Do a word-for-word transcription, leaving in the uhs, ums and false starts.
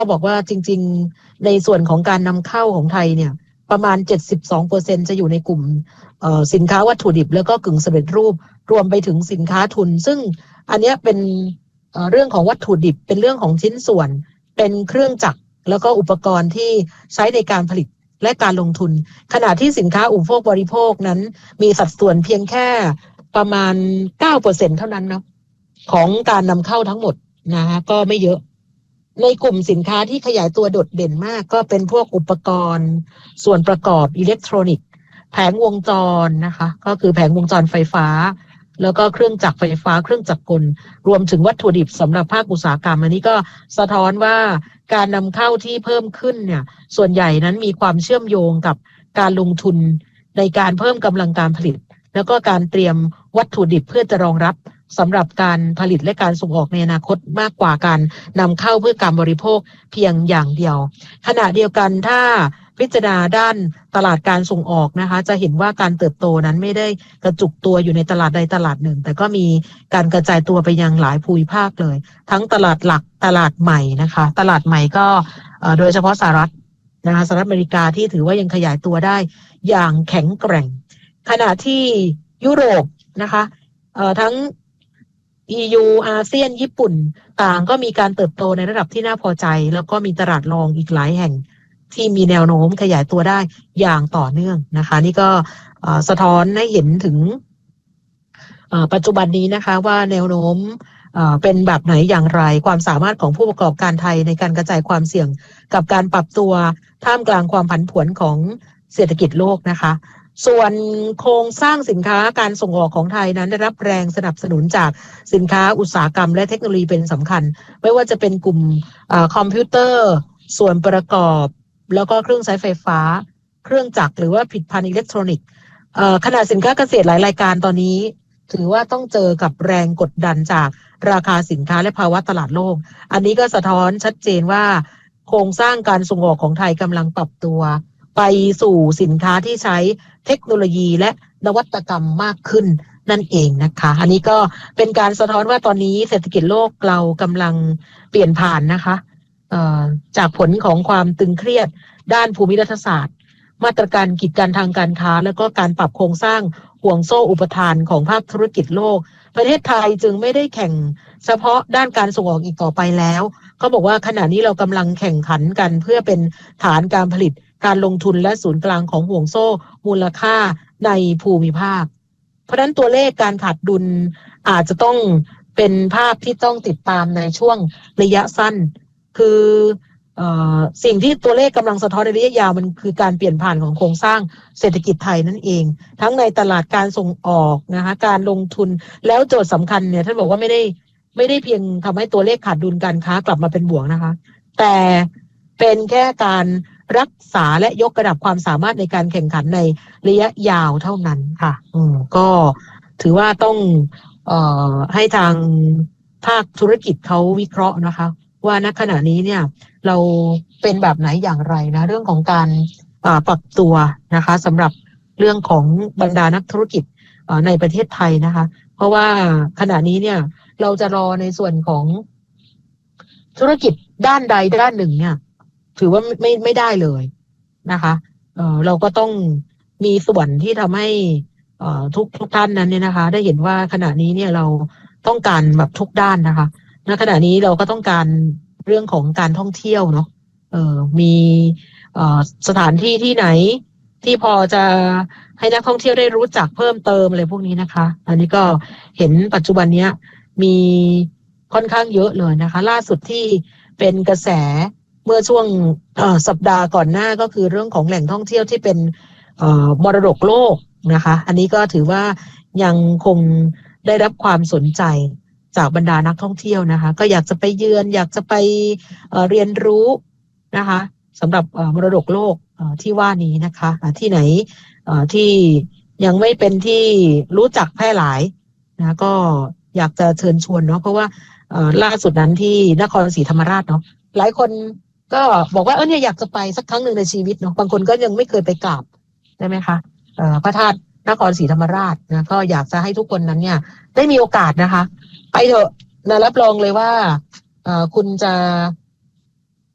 บอกว่าจริงๆในส่วนของการนำเข้าของไทยเนี่ยประมาณ เจ็ดสิบสองเปอร์เซ็นต์ จะอยู่ในกลุ่มสินค้าวัตถุดิบแล้วก็กึ่งสำเร็จรูปรวมไปถึงสินค้าทุนซึ่งอันนี้เป็นเรื่องของวัตถุดิบเป็นเรื่องของชิ้นส่วนเป็นเครื่องจักรแล้วก็อุปกรณ์ที่ใช้ในการผลิตและการลงทุนขณะที่สินค้าอุปโภคบริโภคนั้นมีสัดส่วนเพียงแค่ประมาณ เก้าเปอร์เซ็นต์ เท่านั้นนะของการนำเข้าทั้งหมดนะคะก็ไม่เยอะในกลุ่มสินค้าที่ขยายตัวโดดเด่นมากก็เป็นพวกอุปกรณ์ส่วนประกอบอิเล็กทรอนิกส์แผงวงจรนะคะก็คือแผงวงจรไฟฟ้าแล้วก็เครื่องจักรไฟฟ้าเครื่องจักรกลรวมถึงวัตถุดิบสำหรับภาคอุตสาหกรรมอันนี้ก็สะท้อนว่าการนำเข้าที่เพิ่มขึ้นเนี่ยส่วนใหญ่นั้นมีความเชื่อมโยงกับการลงทุนในการเพิ่มกำลังการผลิตแล้วก็การเตรียมวัตถุดิบเพื่อจะรองรับสำหรับการผลิตและการส่งออกในอนาคตมากกว่าการนำเข้าเพื่อการบริโภคเพียงอย่างเดียวขณะเดียวกันถ้าพิจารณาด้านตลาดการส่งออกนะคะจะเห็นว่าการเติบโตนั้นไม่ได้กระจุกตัวอยู่ในตลาดใดตลาดหนึ่งแต่ก็มีการกระจายตัวไปยังหลายภูมิภาคเลยทั้งตลาดหลักตลาดใหม่นะคะตลาดใหม่ก็โดยเฉพาะสหรัฐนะคะสหรัฐอเมริกาที่ถือว่ายังขยายตัวได้อย่างแข็งแกร่งขณะที่ยุโรปนะคะทั้ง อี ยู อาเซียนญี่ปุ่นต่างก็มีการเติบโตในระดับที่น่าพอใจแล้วก็มีตลาดรองอีกหลายแห่งที่มีแนวโน้มขยายตัวได้อย่างต่อเนื่องนะคะนี่ก็สะท้อนให้เห็นถึงปัจจุบันนี้นะคะว่าแนวโน้มเป็นแบบไหนอย่างไรความสามารถของผู้ประกอบการไทยในการกระจายความเสี่ยงกับการปรับตัวท่ามกลางความผันผวนของเศรษฐกิจโลกนะคะส่วนโครงสร้างสินค้าการส่งออกของไทยนั้นได้รับแรงสนับสนุนจากสินค้าอุตสาหกรรมและเทคโนโลยีเป็นสำคัญไม่ว่าจะเป็นกลุ่มคอมพิวเตอร์ส่วนประกอบแล้วก็เครื่องใช้ไฟฟ้าเครื่องจักรหรือว่าผลิตภัณฑ์อิเล็กทรอนิกส์ขณะสินค้าเกษตรหลายรายการตอนนี้ถือว่าต้องเจอกับแรงกดดันจากราคาสินค้าและภาวะตลาดโลกอันนี้ก็สะท้อนชัดเจนว่าโครงสร้างการส่งออกของไทยกำลังปรับตัวไปสู่สินค้าที่ใช้เทคโนโลยีและนวัตกรรมมากขึ้นนั่นเองนะคะอันนี้ก็เป็นการสะท้อนว่าตอนนี้เศรษฐกิจโลกเรากำลังเปลี่ยนผ่านนะคะจากผลของความตึงเครียดด้านภูมิรัฐศาสตร์มาตรการกีดกันทางการค้าแล้วก็การปรับโครงสร้างห่วงโซ่อุปทานของภาคธุรกิจโลกประเทศไทยจึงไม่ได้แข่งเฉพาะด้านการส่งออกอีกต่อไปแล้วเขาบอกว่าขณะนี้เรากำลังแข่งขันกันเพื่อเป็นฐานการผลิตการลงทุนและศูนย์กลางของห่วงโซ่มูลค่าในภูมิภาคเพราะฉะนั้นตัวเลขการขาดดุลอาจจะต้องเป็นภาพที่ต้องติดตามในช่วงระยะสั้นคือเอ่อสิ่งที่ตัวเลขกำลังสะท้อนในระยะยาวมันคือการเปลี่ยนผ่านของโครงสร้างเศรษฐกิจไทยนั่นเองทั้งในตลาดการส่งออกนะคะการลงทุนแล้วโจทย์สำคัญเนี่ยท่านบอกว่าไม่ได้ไม่ได้เพียงทำให้ตัวเลขขาดดุลการค้ากลับมาเป็นบวกนะคะแต่เป็นแค่การรักษาและยกระดับความสามารถในการแข่งขันในระยะยาวเท่านั้นค่ะอืมก็ถือว่าต้องเอ่อให้ทางภาคธุรกิจเขาวิเคราะห์นะคะว่าณขณะนี้เนี่ยเราเป็นแบบไหนอย่างไรนะเรื่องของการปรับตัวนะคะสำหรับเรื่องของบรรดานักธุรกิจในประเทศไทยนะคะเพราะว่าขณะนี้เนี่ยเราจะรอในส่วนของธุรกิจด้านใดด้านหนึ่งเนี่ยถือว่าไม่ไม่ได้เลยนะคะเอ่อเราก็ต้องมีส่วนที่ทำให้เอ่อทุกทุกท่านนั้นเนี่ยนะคะได้เห็นว่าขณะนี้เนี่ยเราต้องการแบบทุกด้านนะคะณขณะนี้เราก็ต้องการเรื่องของการท่องเที่ยวเนาะเอ่อมีเอ่อสถานที่ที่ไหนที่พอจะให้นักท่องเที่ยวได้รู้จักเพิ่มเติมอะไรพวกนี้นะคะอันนี้ก็เห็นปัจจุบันเนี้ยมีค่อนข้างเยอะเลยนะคะล่าสุดที่เป็นกระแสเมื่อช่วงสัปดาห์ก่อนหน้าก็คือเรื่องของแหล่งท่องเที่ยวที่เป็นมรดกโลกนะคะอันนี้ก็ถือว่ายังคงได้รับความสนใจจากบรรดานักท่องเที่ยวนะคะก็อยากจะไปเยือนอยากจะไปเอ่อเรียนรู้นะคะสำหรับมรดกโลกที่ว่านี้นะคะที่ไหนที่ยังไม่เป็นที่รู้จักแพร่หลายนะก็อยากจะเชิญชวนเนาะเพราะว่าล่าสุดนั้นที่นครศรีธรรมราชเนาะหลายคนก็บอกว่าเออเนี่ยอยากจะไปสักครั้งหนึ่งในชีวิตเนาะบางคนก็ยังไม่เคยไปกราบได้ไหมคะพระธาตุนครศรีธรรมราชนะก็อยากจะให้ทุกคนนั้นเนี่ยได้มีโอกาสนะคะไปเถอะนะรับรองเลยว่าคุณจะ